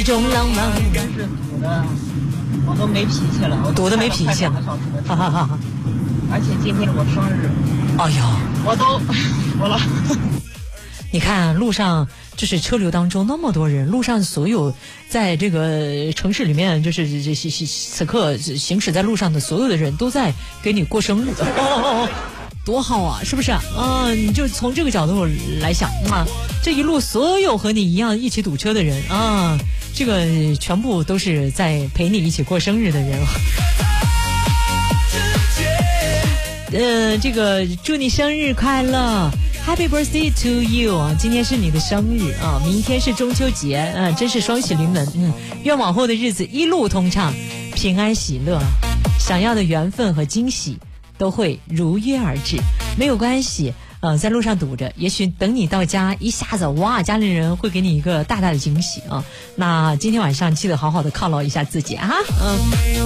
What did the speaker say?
一种浪漫。 真是堵的，我都没脾气了， 堵得没脾气了，哈哈哈！ 而且今天我生日， 哎呦， 我都服了。 你看路上就是车流当中那么多人，路上所有在这个城市里面就是此刻行驶在路上的所有的人都在给你过生日，多好啊，是不是啊？你就从这个角度来想啊，这一路所有和你一样一起堵车的人啊，这个全部都是在陪你一起过生日的人。这个祝你生日快乐。Happy birthday to you 啊！今天是你的生日啊，明天是中秋节，真是双喜临门。愿往后的日子一路通畅，平安喜乐，想要的缘分和惊喜都会如约而至。没有关系，在路上堵着，也许等你到家，一下子哇，家里人会给你一个大大的惊喜啊！那今天晚上记得好好的犒劳一下自己啊，